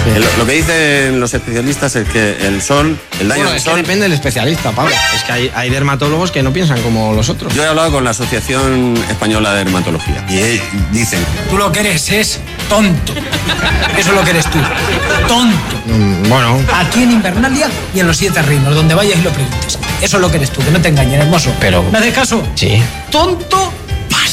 Lo que dicen los especialistas es que el sol, el daño del sol... depende del especialista, Pablo. Es que hay dermatólogos que no piensan como los otros. Yo he hablado con la Asociación Española de Dermatología y dicen... Tú lo que eres es tonto. Eso es lo que eres tú. Tonto. Bueno. Aquí en Invernalia y en los 7 reinos, donde vayas y lo preguntes. Eso es lo que eres tú, que no te engañen, hermoso. Pero... ¿Me haces caso? Sí. Tonto